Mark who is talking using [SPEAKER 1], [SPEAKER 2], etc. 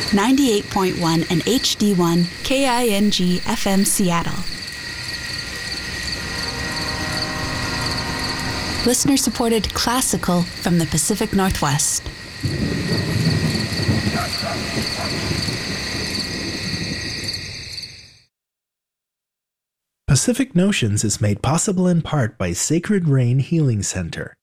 [SPEAKER 1] 98.1 and HD1 KING FM Seattle. Listener-supported classical from the Pacific Northwest.
[SPEAKER 2] Pacific Notions is made possible in part by Sacred Rain Healing Center,